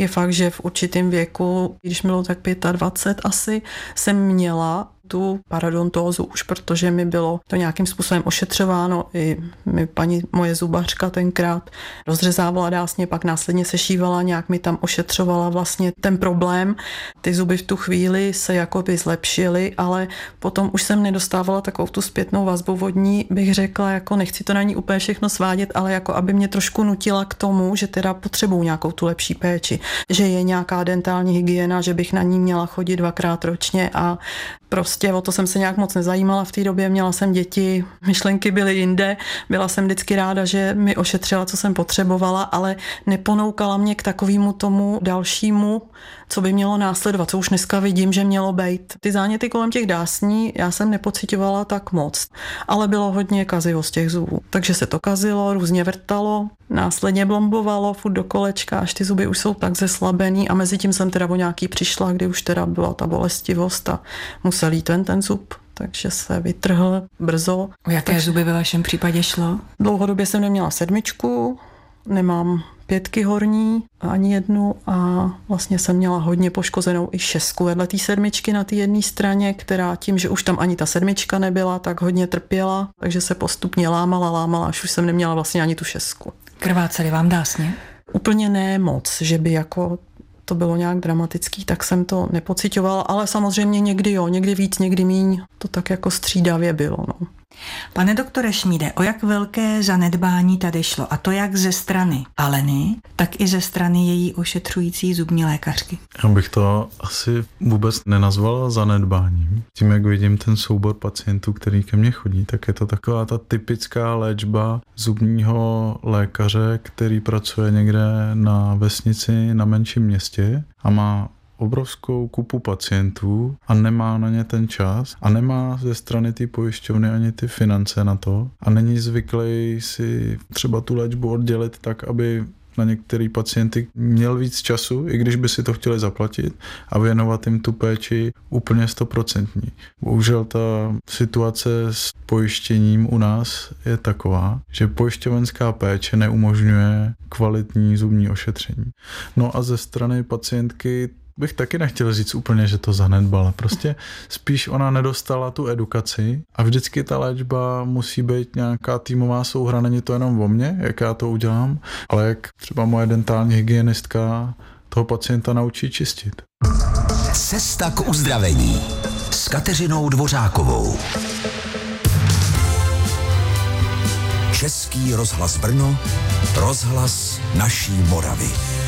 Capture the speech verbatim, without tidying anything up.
Je fakt, že v určitém věku, když bylo tak dvacet pět asi, jsem měla tu parodontózu už, protože mi bylo to nějakým způsobem ošetřováno. I mi paní moje zubařka tenkrát rozřezávala dásně, pak následně sešívala, nějak mi tam ošetřovala vlastně ten problém. Ty zuby v tu chvíli se jakoby zlepšily, ale potom už jsem nedostávala takovou tu zpětnou vazbu vodní, bych řekla, jako nechci to na ní úplně všechno svádět, ale jako aby mě trošku nutila k tomu, že teda potřebuju nějakou tu lepší péči, že je nějaká dentální hygiena, že bych na ní měla chodit dvakrát ročně a prostě o to jsem se nějak moc nezajímala v té době, měla jsem děti, myšlenky byly jinde, byla jsem vždycky ráda, že mi ošetřila, co jsem potřebovala, ale neponoukala mě k takovému tomu dalšímu, co by mělo následovat, co už dneska vidím, že mělo být. Ty záněty kolem těch dásní já jsem nepocitovala tak moc, ale bylo hodně kazivo z těch zubů, takže se to kazilo, různě vrtalo, následně blombovalo furt do kolečka, až ty zuby už jsou tak zeslabený a mezi tím jsem teda o nějaký přišla, kdy už teda byla ta bolestivost a musel jít ven ten zub, takže se vytrhl brzo. O jaké takže zuby ve vašem případě šlo? Dlouhodobě jsem neměla sedmičku, nemám pětky horní, ani jednu a vlastně jsem měla hodně poškozenou i šestku vedle té sedmičky na té jedné straně, která tím, že už tam ani ta sedmička nebyla, tak hodně trpěla, takže se postupně lámala, lámala, až už jsem neměla vlastně ani tu šestku. Krvácely vám dásně? Úplně ne moc, že by jako to bylo nějak dramatický, tak jsem to nepocitovala, ale samozřejmě někdy jo, někdy víc, někdy míň, to tak jako střídavě bylo. No. Pane doktore Šmíde, o jak velké zanedbání tady šlo? A to jak ze strany Aleny, tak i ze strany její ošetřující zubní lékařky? Já bych to asi vůbec nenazval zanedbáním. Tím, jak vidím ten soubor pacientů, který ke mně chodí, tak je to taková ta typická léčba zubního lékaře, který pracuje někde na vesnici, na menším městě a má obrovskou kupu pacientů a nemá na ně ten čas a nemá ze strany té pojišťovny ani ty finance na to a není zvyklý si třeba tu léčbu oddělit tak, aby na některý pacienty měl víc času, i když by si to chtěli zaplatit a věnovat jim tu péči úplně stoprocentní. Bohužel ta situace s pojištěním u nás je taková, že pojišťovenská péče neumožňuje kvalitní zubní ošetření. No a ze strany pacientky bych taky nechtěl říct úplně, že to zanedbala. Prostě spíš ona nedostala tu edukaci a vždycky ta léčba musí být nějaká týmová souhra. Není to jenom o mně, jak já to udělám, ale jak třeba moje dentální hygienistka toho pacienta naučí čistit. Cesta k uzdravení s Kateřinou Dvořákovou. Český rozhlas Brno, rozhlas naší Moravy.